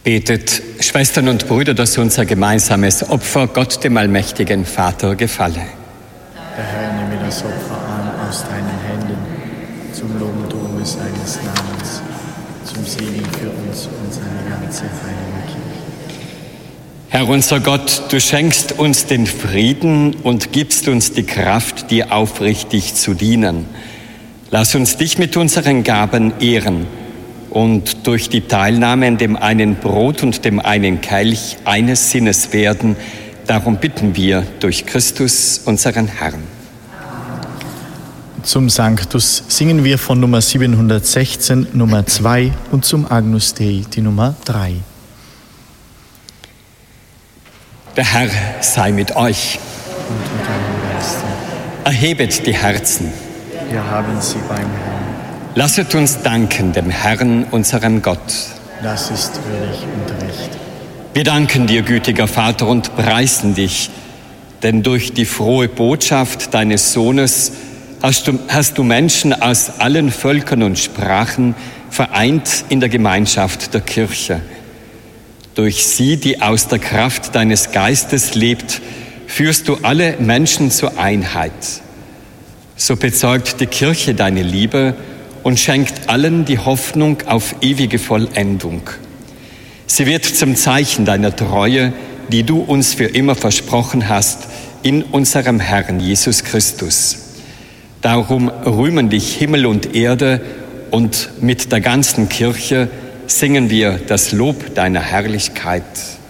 Betet, Schwestern und Brüder, dass unser gemeinsames Opfer Gott, dem allmächtigen Vater, gefalle. Der Herr nehme das Opfer an aus deinen Händen, zum Lob und Ruhe seines Namens, zum Segen für uns und seine ganze heilige Kirche. Herr unser Gott, du schenkst uns den Frieden und gibst uns die Kraft, dir aufrichtig zu dienen. Lass uns dich mit unseren Gaben ehren und durch die Teilnahme an dem einen Brot und dem einen Kelch eines Sinnes werden. Darum bitten wir durch Christus, unseren Herrn. Zum Sanctus singen wir von Nummer 716, Nummer 2 und zum Agnus Dei die Nummer 3. Der Herr sei mit euch. Und mit deinem Geiste. Erhebet die Herzen. Wir haben sie beim Herrn. Lasset uns danken dem Herrn, unserem Gott. Das ist würdig und recht. Wir danken dir, gütiger Vater, und preisen dich, denn durch die frohe Botschaft deines Sohnes hast du Menschen aus allen Völkern und Sprachen vereint in der Gemeinschaft der Kirche. Durch sie, die aus der Kraft deines Geistes lebt, führst du alle Menschen zur Einheit. So bezeugt die Kirche deine Liebe und schenkt allen die Hoffnung auf ewige Vollendung. Sie wird zum Zeichen deiner Treue, die du uns für immer versprochen hast, in unserem Herrn Jesus Christus. Darum rühmen dich Himmel und Erde, und mit der ganzen Kirche singen wir das Lob deiner Herrlichkeit.